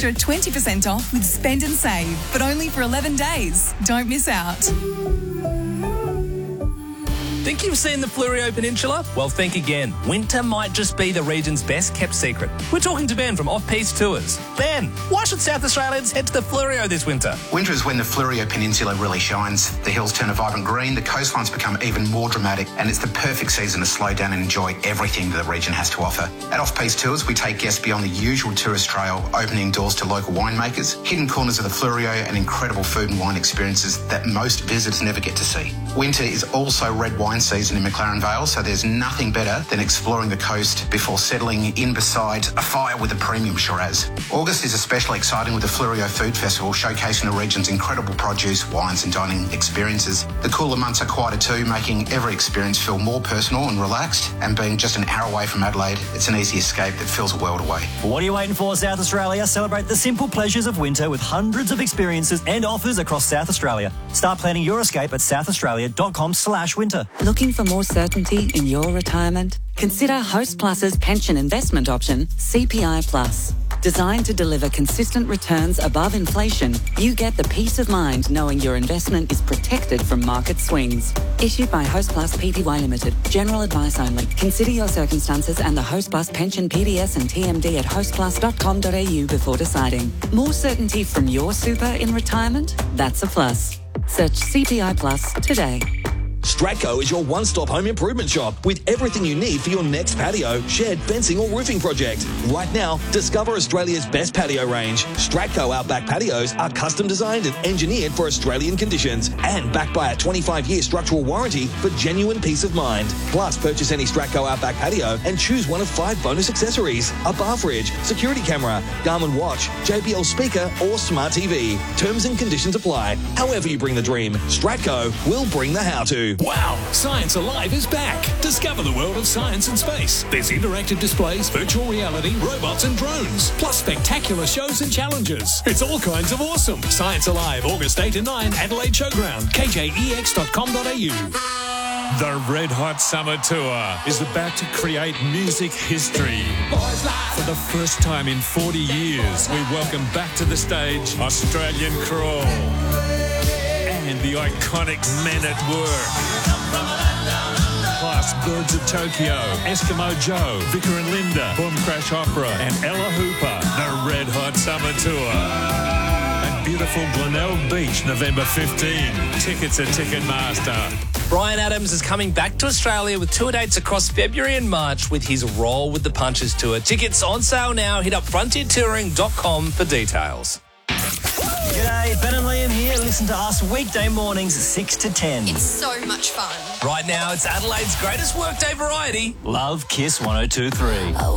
extra 20% off with Spend and Save, but only for 11 days. Don't miss out. Think you've seen the Fleurieu Peninsula? Well, think again. Winter might just be the region's best kept secret. We're talking to Ben from Off-Piste Tours. Ben, why should South Australians head to the Fleurieu this winter? Winter is when the Fleurieu Peninsula really shines. The hills turn a vibrant green, the coastlines become even more dramatic, and it's the perfect season to slow down and enjoy everything that the region has to offer. At Off-Piste Tours, we take guests beyond the usual tourist trail, opening doors to local winemakers, hidden corners of the Fleurieu, and incredible food and wine experiences that most visitors never get to see. Winter is also red wine season in McLaren Vale, so there's nothing better than exploring the coast before settling in beside a fire with a premium Shiraz. August is especially exciting with the Fleurieu Food Festival, showcasing the region's incredible produce, wines and dining experiences. The cooler months are quieter too, making every experience feel more personal and relaxed, and being just an hour away from Adelaide, it's an easy escape that feels a world away. What are you waiting for, South Australia? Celebrate the simple pleasures of winter with hundreds of experiences and offers across South Australia. Start planning your escape at southaustralia.com/winter. Looking for more certainty in your retirement? Consider Host Plus's pension investment option, CPI Plus. Designed to deliver consistent returns above inflation, you get the peace of mind knowing your investment is protected from market swings. Issued by Host Plus Pty Limited. General advice only. Consider your circumstances and the Host Plus pension PDS and TMD at hostplus.com.au before deciding. More certainty from your super in retirement? That's a plus. Search CPI Plus today. Stratco is your one-stop home improvement shop with everything you need for your next patio, shed, fencing or roofing project. Right now, discover Australia's best patio range. Stratco Outback patios are custom designed and engineered for Australian conditions and backed by a 25-year structural warranty for genuine peace of mind. Plus, purchase any Stratco Outback patio and choose one of 5 bonus accessories: a bar fridge, security camera, Garmin watch, JBL speaker or smart TV. Terms and conditions apply. However you bring the dream, Stratco will bring the how-to. Wow! Science Alive is back. Discover the world of science and space. There's interactive displays, virtual reality, robots and drones, plus spectacular shows and challenges. It's all kinds of awesome. Science Alive, August 8 and 9, Adelaide Showground, kjex.com.au. The Red Hot Summer Tour is about to create music history. For the first time in 40 years, we welcome back to the stage Australian Crawl and the iconic Men at Work. Plus Birds of Tokyo, Eskimo Joe, Vicar and Linda, Boom Crash Opera and Ella Hooper. The Red Hot Summer Tour. At beautiful Glenelg Beach, November 15. Tickets at Ticketmaster. Bryan Adams is coming back to Australia with tour dates across February and March with his Roll with the Punches tour. Tickets on sale now. Hit up frontiertouring.com for details. G'day, Ben and Liam here. Listen to us weekday mornings 6 to 10. It's so much fun. Right now, it's Adelaide's greatest workday variety. Love Kiss 102.3.